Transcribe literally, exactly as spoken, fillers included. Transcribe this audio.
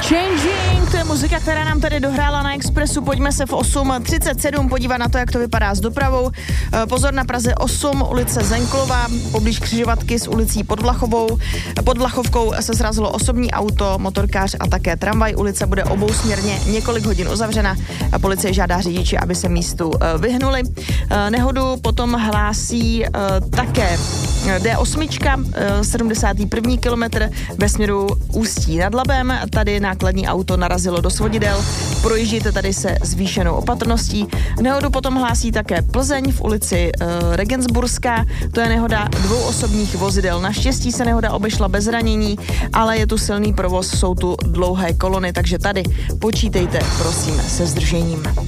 Changing, to je muzika, která nám tady dohrála na Expressu. Pojďme se v osm třicet sedm podívat na to, jak to vypadá s dopravou. Pozor, na Praze osm, ulice Zenklova, poblíž křižovatky s ulicí Podvlachovou. Pod Vlachovkou se srazilo osobní auto, motorkář a také tramvaj. Ulice bude obousměrně několik hodin uzavřena a policie žádá řidiči, aby se místu vyhnuli. Nehodu potom hlásí také D osm, sedmdesátý první kilometr ve směru Ústí nad Labem. Tady nákladní auto narazilo do svodidel. Projížděte tady se zvýšenou opatrností. Nehodu potom hlásí také Plzeň v ulici e, Regensburská. To je nehoda dvou osobních vozidel. Naštěstí se nehoda obešla bez zranění, ale je tu silný provoz, jsou tu dlouhé kolony, takže tady počítejte prosím se zdržením.